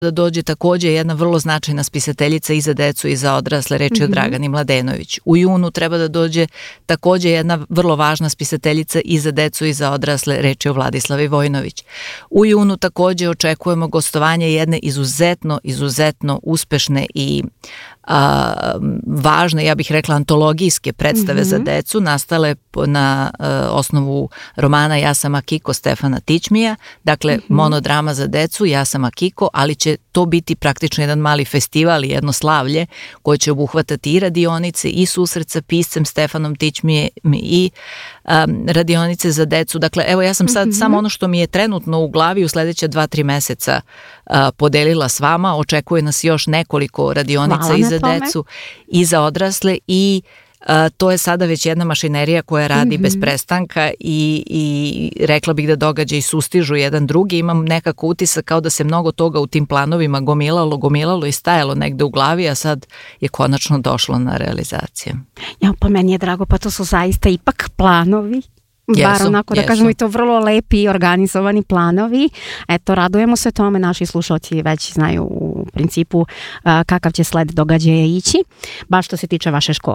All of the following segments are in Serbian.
da dođe takođe jedna vrlo značajna spisateljica i za decu i za odrasle, reč je o Dragani Mladenović. U junu treba da dođe takođe jedna vrlo važna spisateljica i za decu i za odrasle, reč je o Vladislavi Vojnović. U junu takođe očekujemo gostovanje jedne izuzetno uspešne i važne, ja bih rekla, antologijske predstave za decu, nastale na osnovu romana Ja sam Akiko Stefana Tićmija, dakle monodrama za decu Ja sam Akiko, ali će to biti praktično jedan mali festival i jedno slavlje koje će obuhvatati i radionice i susret sa piscem Stefanom Tićmijem i radionice za decu. Dakle, evo ja sam sad samo ono što mi je trenutno u glavi u sledeća 2-3 meseca podelila s vama. Očekuje nas još nekoliko radionica i za decu i za odrasle i to je sada već jedna mašinerija koja radi bez prestanka i rekla bih da događaji sustižu jedan drugi. Imam nekako utisak kao da se mnogo toga u tim planovima gomilalo i stajalo negde u glavi, a sad je konačno došlo na realizaciju. Ja, pa meni je drago, pa to su zaista ipak planovi. Bar onako da kažemo i to vrlo lepi i organizovani planovi. Eto, radujemo se tome, naši slušalci već znaju u principu kakav će sled događaja ići, baš što se tiče vaše škole.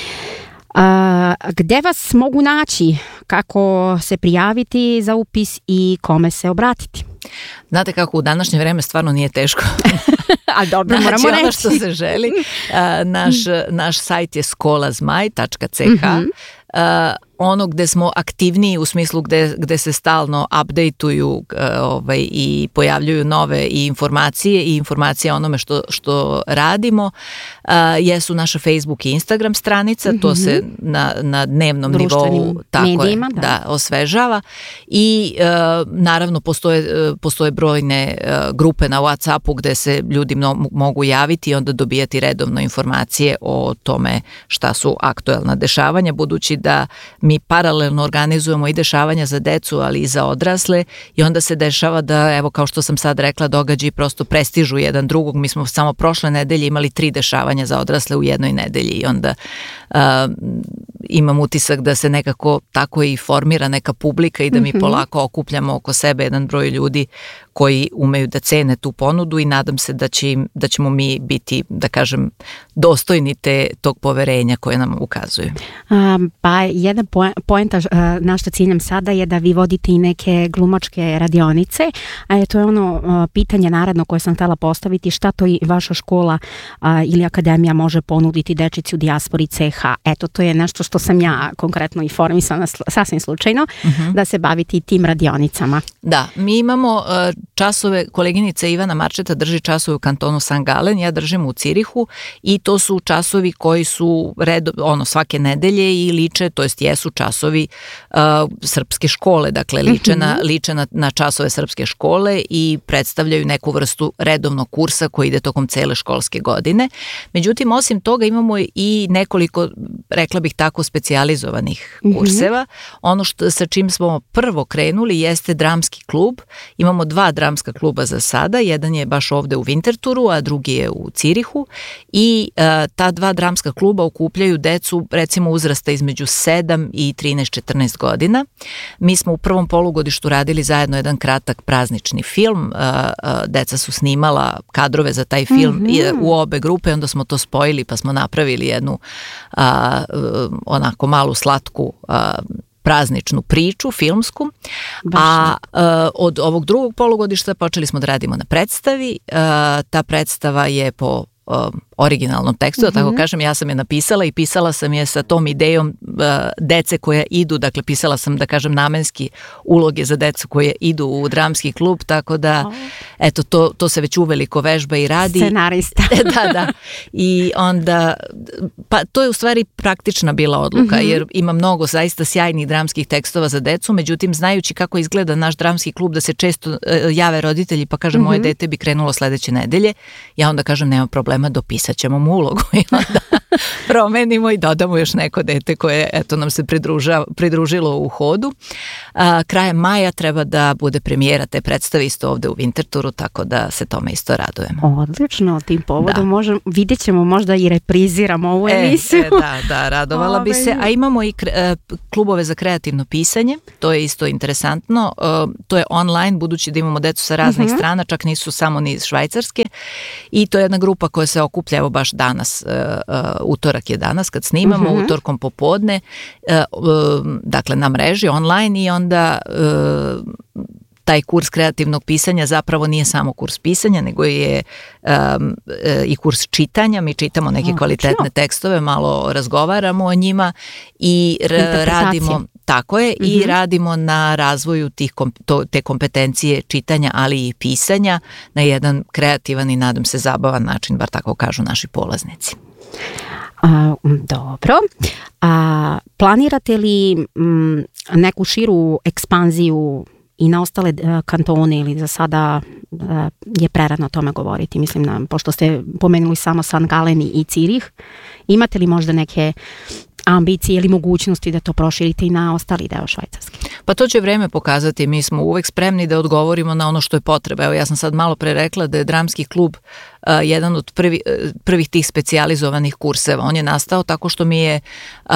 Gde vas mogu naći, kako se prijaviti za upis i kome se obratiti? Znate kako, u današnje vreme stvarno nije teško. A dobro, moramo reći. Ono što se želi. Naš sajt je skolazmaj.ch. Ono gde smo aktivniji u smislu gde se stalno updateuju i pojavljuju nove i informacije o onome što radimo, jesu naša Facebook i Instagram stranica, to se na dnevnom nivou medijima, osvežava i naravno postoje brojne grupe na WhatsAppu gde se ljudi mogu javiti i onda dobijati redovno informacije o tome šta su aktuelna dešavanja, budući da mi paralelno organizujemo i dešavanja za decu, ali i za odrasle i onda se dešava da, evo kao što sam sad rekla, događaji prosto prestižu jedan drugog. Mi smo samo prošle nedelje imali 3 dešavanja za odrasle u jednoj nedelji i onda imam utisak da se nekako tako i formira neka publika i da mi polako okupljamo oko sebe jedan broj ljudi koji umeju da cene tu ponudu i nadam se da ćemo mi biti, da kažem, dostojni tog poverenja koje nam ukazuju. Pa jedna poenta na što ciljam sada je da vi vodite i neke glumačke radionice, a to je ono pitanje naredno koje sam htjela postaviti, šta to i vaša škola ili akademija može ponuditi dečici u dijaspori CH. Eto, to je nešto što sam ja konkretno informisana sasvim slučajno, da se baviti tim radionicama. Da, mi imamo časove, koleginica Ivana Marčeta drži časove u kantonu San Galen, ja držim u Cirihu i to su časovi koji su svake nedelje i liče, to jest jesu časovi srpske škole, dakle liče na časove srpske škole i predstavljaju neku vrstu redovnog kursa koji ide tokom cele školske godine. Međutim, osim toga imamo i nekoliko, rekla bih tako, specijalizovanih kurseva. Ono sa čim smo prvo krenuli jeste dramski klub. Imamo 2 dramska kluba za sada, jedan je baš ovde u Winterthuru, a drugi je u Cirihu i ta 2 dramska kluba okupljaju decu recimo uzrasta između 7 i 13-14 godina. Mi smo u prvom polugodištu radili zajedno jedan kratak praznični film, deca su snimala kadrove za taj film u obe grupe, onda smo to spojili pa smo napravili jednu onako malu slatku prazničnu priču, filmsku, a od ovog drugog polugodišta počeli smo da radimo na predstavi. Ta predstava je po originalnom tekstu, da tako kažem, ja sam je napisala i pisala sam je sa tom idejom dece koja idu, dakle pisala sam, da kažem, namenski uloge za decu koje idu u dramski klub, tako da eto, to se već uveliko vežba i radi. Scenarista. Da. I onda, pa to je u stvari praktična bila odluka, jer ima mnogo zaista sjajnih dramskih tekstova za decu, međutim, znajući kako izgleda naš dramski klub, da se često jave roditelji pa kaže moje dete bi krenulo sledeće nedelje, ja onda kažem nema problema, dopisat ćemo mu ulogu i onda promenimo i dodamo još neko dete koje nam se pridružilo u hodu. Krajem maja treba da bude premijera te predstave isto ovde u Winterthuru, tako da se tome isto radujemo. Odlično, tim povodom vidjet ćemo možda i repriziramo ovu emisiju. Da, radovala bi se. A imamo i klubove za kreativno pisanje, to je isto interesantno. To je online, budući da imamo decu sa raznih strana, čak nisu samo ni iz Švajcarske. I to je jedna grupa koja se okuplja, evo baš danas, utorak je danas kad snimamo, utorkom popodne, dakle na mreži online, i onda taj kurs kreativnog pisanja zapravo nije samo kurs pisanja, nego je i kurs čitanja. Mi čitamo neke kvalitetne tekstove, malo razgovaramo o njima i radimo... Tako je, i radimo na razvoju te kompetencije čitanja, ali i pisanja na jedan kreativan i nadam se zabavan način, bar tako kažu naši polaznici. Dobro. Planirate li neku širu ekspanziju i na ostale kantone, ili za sada je prerano o tome govoriti? Mislim, pošto ste pomenuli samo St. Gallen i Cirih, imate li možda neke ambicije ili mogućnosti da to proširite i na ostali deo Švajcarske? Pa to će vreme pokazati. Mi smo uvek spremni da odgovorimo na ono što je potreba. Evo, ja sam sad malo pre rekla da je dramski klub jedan od prvih tih specijalizovanih kurseva. On je nastao tako što mi je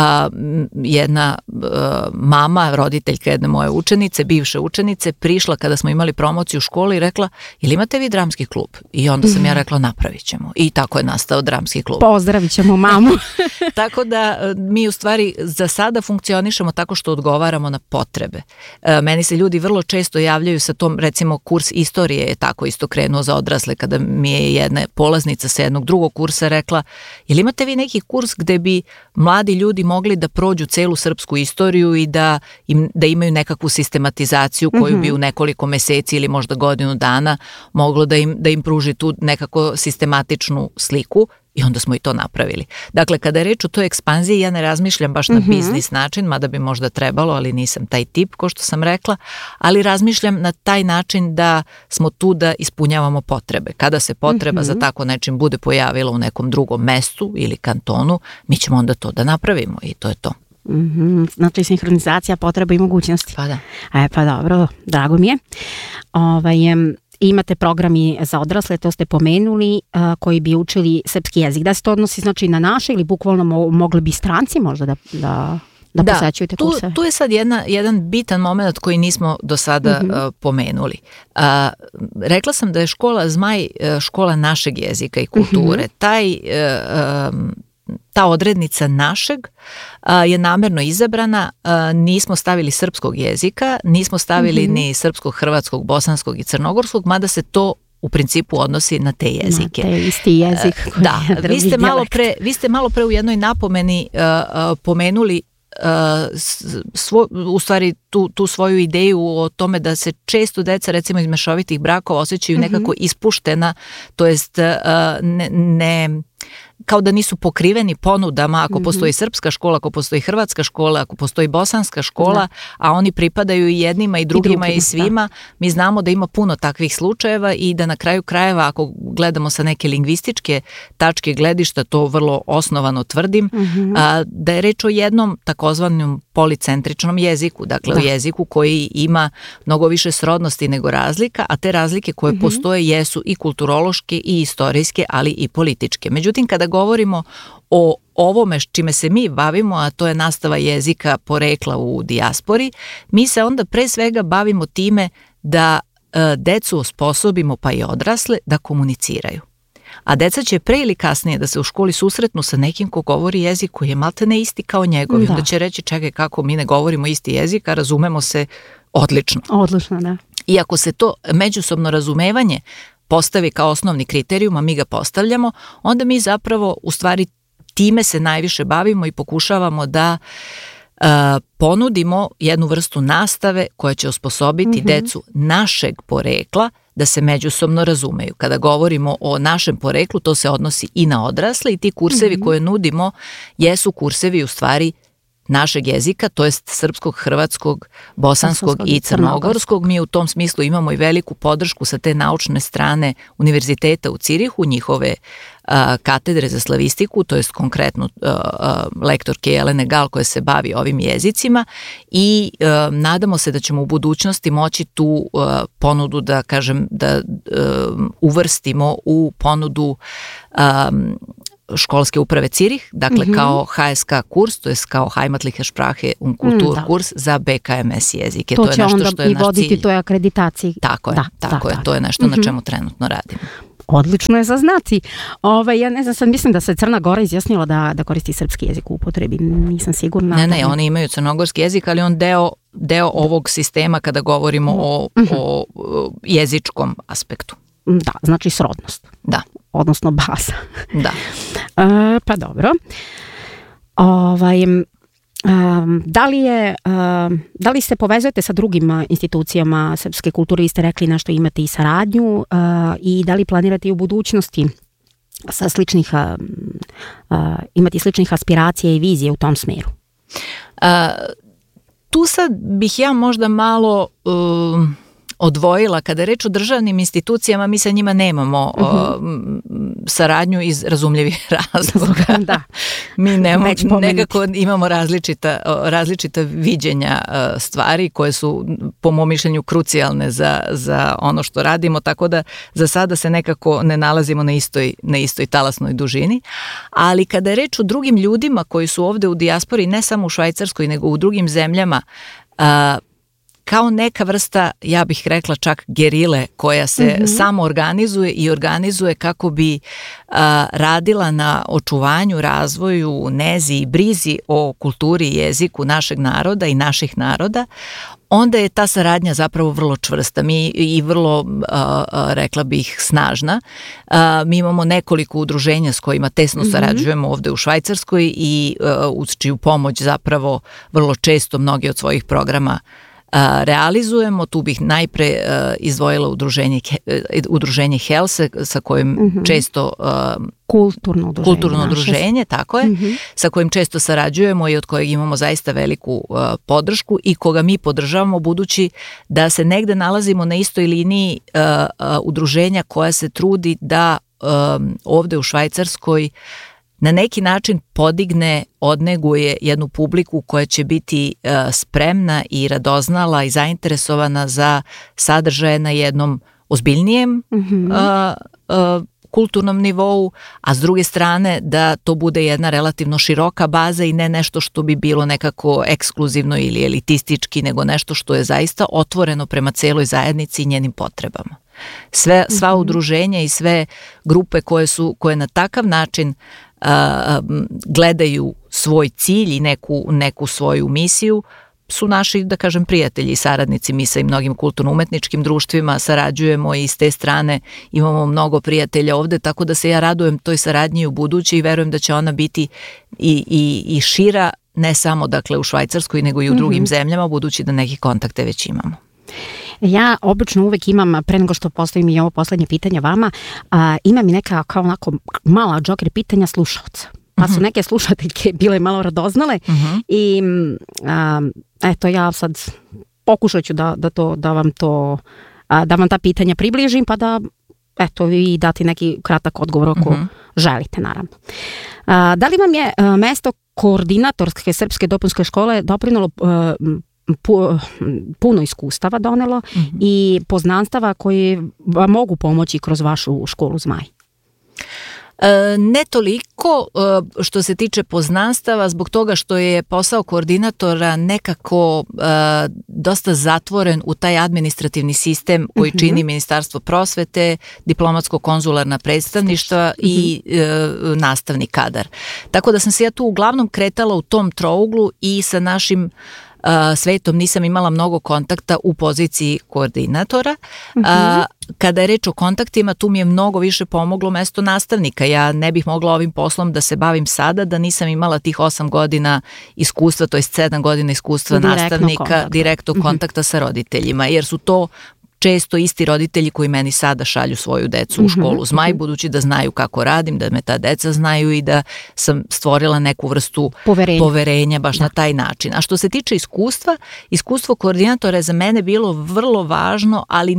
jedna mama, roditeljka jedne moje učenice, bivše učenice, prišla kada smo imali promociju u školi i rekla, jel imate vi dramski klub? I onda sam ja rekla, napravit ćemo. I tako je nastao dramski klub. Pozdravit ćemo mamu. Tako da mi u stvari za sada funkcionišemo tako što odgovaramo na potrebe. Meni se ljudi vrlo često javljaju sa tom, recimo kurs istorije je tako isto krenuo za odrasle, kada mi je jedna polaznica sa jednog drugog kursa rekla, jel imate vi neki kurs gde bi mladi ljudi mogli da prođu celu srpsku istoriju i da imaju nekakvu sistematizaciju koju bi u nekoliko meseci ili možda godinu dana moglo da im pruži tu nekako sistematičnu sliku. I onda smo i to napravili. Dakle, kada je reč o toj ekspanziji, ja ne razmišljam baš na biznis način, mada bi možda trebalo, ali nisam taj tip, ko što sam rekla, ali razmišljam na taj način da smo tu da ispunjavamo potrebe. Kada se potreba za tako nečim bude pojavila u nekom drugom mestu ili kantonu, mi ćemo onda to da napravimo i to je to. Znači, sinhronizacija potreba i mogućnosti. Pa da. Pa dobro, drago mi je. Imate programi za odrasle, to ste pomenuli, koji bi učili srpski jezik. Da se to odnosi znači na naše ili bukvalno mogli bi stranci možda da posećujete kurseve? Tu je sad jedan bitan moment koji nismo do sada pomenuli. Rekla sam da je škola Zmaj škola našeg jezika i kulture. Ta odrednica našeg je namerno izabrana, nismo stavili srpskog jezika, nismo stavili ni srpskog, hrvatskog, bosanskog i crnogorskog, mada se to u principu odnosi na te jezike. Na te isti jezik. Da, vi ste malo pre u jednoj napomeni pomenuli u stvari tu svoju ideju o tome da se često deca recimo iz mešovitih brakova osjećaju nekako ispuštena, to jest ne kao da nisu pokriveni ponudama ako postoji srpska škola, ako postoji hrvatska škola, ako postoji bosanska škola, a oni pripadaju i jednima i drugima i svima. Mi znamo da ima puno takvih slučajeva i da na kraju krajeva, ako gledamo sa neke lingvističke tačke gledišta, to vrlo osnovano tvrdim, da je reč o jednom takozvanom policentričnom jeziku, dakle o jeziku koji ima mnogo više srodnosti nego razlika, a te razlike koje postoje jesu i kulturološke i istorijske, ali i političke. Međutim, kada govorimo o ovome čime se mi bavimo, a to je nastava jezika porekla u dijaspori, mi se onda pre svega bavimo time da decu osposobimo, pa i odrasle, da komuniciraju. A deca će pre ili kasnije da se u školi susretnu sa nekim ko govori jezik koji je maltene isti kao njegov. Onda će reći, čekaj, kako mi ne govorimo isti jezik, a razumemo se odlično. Odlično, da. I ako se to međusobno razumevanje postavi kao osnovni kriterijum, a mi ga postavljamo, onda mi zapravo u stvari time se najviše bavimo i pokušavamo da ponudimo jednu vrstu nastave koja će osposobiti decu našeg porekla da se međusobno razumeju. Kada govorimo o našem poreklu, to se odnosi i na odrasle i ti kursevi koje nudimo jesu kursevi u stvari našeg jezika, to jest srpskog, hrvatskog, bosanskog i crnogorskog. Mi u tom smislu imamo i veliku podršku sa te naučne strane Univerziteta u Cirihu, njihove katedre za slavistiku, to jest konkretno lektorke Jelene Gal koja se bavi ovim jezicima i nadamo se da ćemo u budućnosti moći tu ponudu da uvrstimo u ponudu školske uprave Cirih, dakle kao HSK kurs, to je kao Heimatliche Sprache und Kultur kurs za BKMS jezike. To će onda i voditi toj akreditaciji. Tako je, to je nešto na čemu trenutno radimo. Odlično je za znati. Ja ne znam, sad mislim da se Crna Gora izjasnila da koristi srpski jezik u upotrebi. Nisam sigurna. Ne, oni imaju crnogorski jezik, ali on deo ovog sistema kada govorimo o jezičkom aspektu. Da, znači srodnost. Da. Odnosno baza. Da. Pa dobro. Da li se povezujete sa drugim institucijama srpske kulture? Vi ste rekli nešto, imate i saradnju i da li planirate i u budućnosti imati sličnih aspiracija i vizije u tom smeru? Tu sad bih ja možda malo odvojila, kada je reč o državnim institucijama, mi sa njima nemamo saradnju iz razumljivih razloga. Da. Mi nekako imamo različita viđenja stvari koje su po mom mišljenju krucijalne za ono što radimo, tako da za sada se nekako ne nalazimo na istoj talasnoj dužini. Ali kada je reč o drugim ljudima koji su ovde u dijaspori, ne samo u Švajcarskoj, nego u drugim zemljama, kao neka vrsta, ja bih rekla čak gerile, koja se samo organizuje i organizuje kako bi radila na očuvanju, razvoju, nezi i brizi o kulturi i jeziku našeg naroda i naših naroda, onda je ta saradnja zapravo vrlo čvrsta i vrlo, rekla bih, snažna. Mi imamo nekoliko udruženja s kojima tesno sarađujemo ovde u Švajcarskoj i uz čiju pomoć zapravo vrlo često mnogi od svojih programa realizujemo. Tu bih najpre izdvojila udruženje HELSE sa kojim često kulturno udruženje, tako je, sa kojim često sarađujemo i od kojeg imamo zaista veliku podršku i koga mi podržavamo, budući da se negde nalazimo na istoj liniji udruženja koja se trudi da ovde u Švajcarskoj na neki način podigne, odneguje jednu publiku koja će biti spremna i radoznala i zainteresovana za sadržaje na jednom ozbiljnijem kulturnom nivou, a s druge strane da to bude jedna relativno široka baza i ne nešto što bi bilo nekako ekskluzivno ili elitistički, nego nešto što je zaista otvoreno prema celoj zajednici i njenim potrebama. Sva udruženja i sve grupe koje na takav način gledaju svoj cilj i neku svoju misiju su naši, da kažem, prijatelji i saradnici. Mi sa i mnogim kulturno-umetničkim društvima sarađujemo i s te strane imamo mnogo prijatelja ovde, tako da se ja radujem toj saradnji u buduće i verujem da će ona biti i šira, ne samo dakle u Švajcarskoj, nego i u drugim zemljama, budući da neke kontakte već imamo. Ja obično uvek imam, pre nego što postavim i ovo poslednje pitanje vama, imam i neka kao onako mala džoker pitanja slušalca. Pa su neke slušateljke bile malo radoznale i eto ja sad pokušat ću da vam ta pitanja približim, pa da eto vi dati neki kratak odgovor ako želite, naravno. Da li vam je mesto koordinatorske srpske dopunske škole doprinelo puno iskustava donelo i poznanstava koji vam mogu pomoći kroz vašu školu Zmaj? Ne toliko što se tiče poznanstava, zbog toga što je posao koordinatora nekako dosta zatvoren u taj administrativni sistem koji čini Ministarstvo prosvete, diplomatsko-konzularna predstavništva i nastavni kadar. Tako da sam se ja tu uglavnom kretala u tom trouglu i sa našim svetom nisam imala mnogo kontakta u poziciji koordinatora. Kada je reč o kontaktima, tu mi je mnogo više pomoglo mesto nastavnika. Ja ne bih mogla ovim poslom da se bavim sada da nisam imala tih 8 godina iskustva, to jest 7 godina iskustva nastavnika, direktnog kontakta sa roditeljima, jer su to često isti roditelji koji meni sada šalju svoju decu u školu Zmaj, budući da znaju kako radim, da me ta deca znaju i da sam stvorila neku vrstu poverenja baš na taj način. A što se tiče iskustvo koordinatora je za mene bilo vrlo važno, ali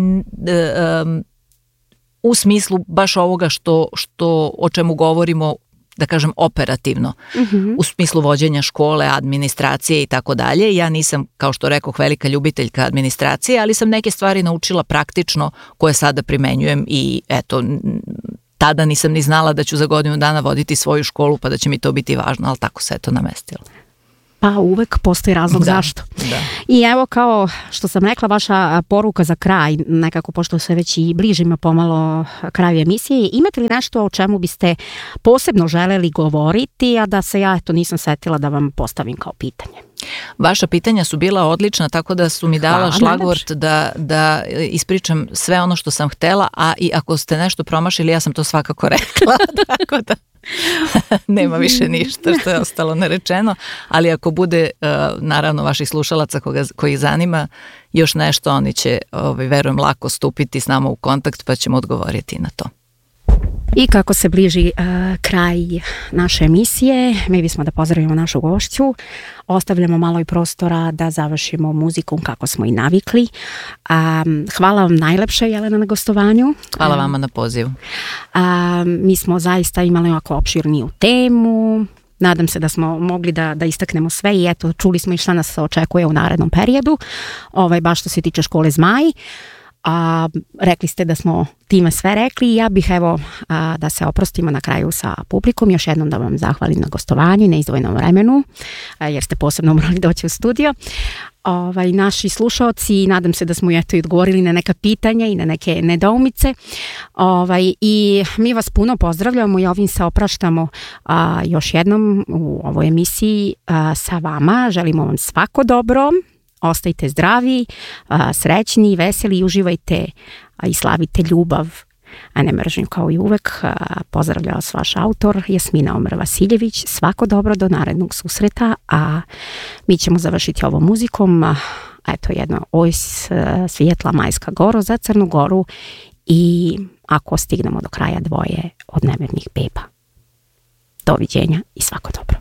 u smislu baš ovoga što o čemu govorimo, da kažem, operativno, u smislu vođenja škole, administracije i tako dalje. Ja nisam, kao što rekoh, velika ljubiteljka administracije, ali sam neke stvari naučila praktično koje sada primenjujem i eto, tada nisam ni znala da ću za godinu dana voditi svoju školu, pa da će mi to biti važno, ali tako se to namestilo. Pa uvek postoji razlog zašto. Da. I evo, kao što sam rekla, vaša poruka za kraj, nekako pošto se već i bližimo pomalo kraju emisije, imate li nešto o čemu biste posebno želeli govoriti, a da se ja nisam setila da vam postavim kao pitanje? Vaša pitanja su bila odlična, tako da su mi dala šlagvort da ispričam sve ono što sam htela, a i ako ste nešto promašili, ja sam to svakako rekla, tako da nema više ništa što je ostalo nerečeno, ali ako bude naravno vaših slušalaca koji zanima još nešto, oni će, verujem, lako stupiti s nama u kontakt pa ćemo odgovoriti na to. I kako se bliži kraj naše emisije, mi bismo da pozdravimo našu gošću. Ostavljamo malo i prostora da završimo muzikom kako smo i navikli. Hvala vam najlepše, Jelena, na gostovanju. Hvala vama na pozivu. Mi smo zaista imali ovako opširniju temu. Nadam se da smo mogli da istaknemo sve i eto, čuli smo i šta nas očekuje u narednom periodu, baš što se tiče škole Zmaj. Rekli ste da smo time sve rekli i ja bih da se oprostimo na kraju sa publikom, još jednom da vam zahvalim na gostovanju i na izdvojenom vremenu, jer ste posebno morali doći u studio. Naši slušaoci, nadam se da smo i odgovorili na neka pitanja i na neke nedoumice, i mi vas puno pozdravljamo i ovim se opraštamo još jednom u ovoj emisiji sa vama. Želimo vam svako dobro. Ostajte zdravi, srećni, veseli i uživajte i slavite ljubav, a ne mržnju kao i uvek. Pozdravlja vas vaš autor Jasmina Omer Vasiljević. Svako dobro do narednog susreta, a mi ćemo završiti ovom muzikom. Eto, jedno Oj svijetla majska goro za Crnu Goru i ako stignemo do kraja Dvoje od nemirnih beba. Doviđenja i svako dobro.